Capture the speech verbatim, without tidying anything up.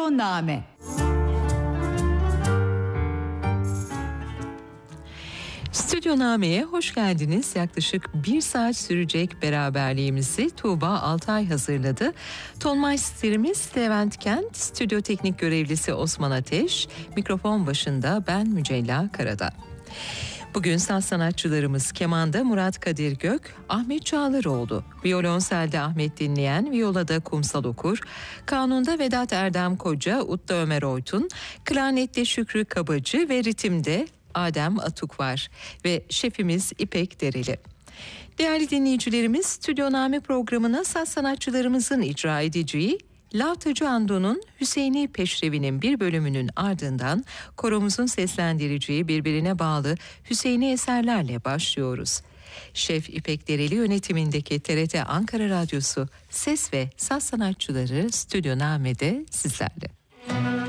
Stüdyoname. Stüdyoname'ye hoş geldiniz. Yaklaşık bir saat sürecek beraberliğimizi Tuğba Altay hazırladı. Ton Meister'imiz Levent Kent, stüdyo teknik görevlisi Osman Ateş, mikrofon başında ben Mücella Karadağ. Bugün saz sanatçılarımız kemanda Murat Kadir Gök, Ahmet Çağlaroğlu, violonselde Ahmet Dinleyen, violada Kumsal Okur, kanunda Vedat Erdem Koca, Utta Ömer Oytun, klarnette Şükrü Kabacı ve ritimde Adem Atuk var ve şefimiz İpek Dereli. Değerli dinleyicilerimiz, Stüdyoname programına saz sanatçılarımızın icra edeceği Lavtacı Ando'nun Hüseyini Peşrevi'nin bir bölümünün ardından koromuzun seslendireceği birbirine bağlı Hüseyini eserlerle başlıyoruz. Şef İpek Dereli yönetimindeki T R T Ankara Radyosu Ses ve Saz Sanatçıları Stüdyoname'de sizlerle.